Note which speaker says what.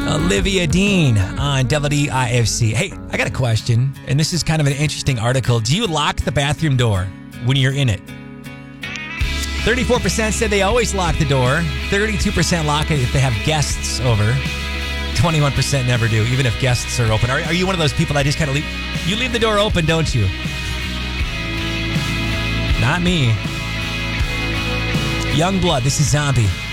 Speaker 1: Olivia Dean on WDIFC. Hey, I got a question, and this is kind of an interesting article. Do you lock the bathroom door when you're in it? 34% said they always lock the door. 32% lock it if they have guests over. 21% never do, even if guests are open. Are you one of those people that just kind of leave? You leave the door open, don't you? Not me. Youngblood, this is Zombie.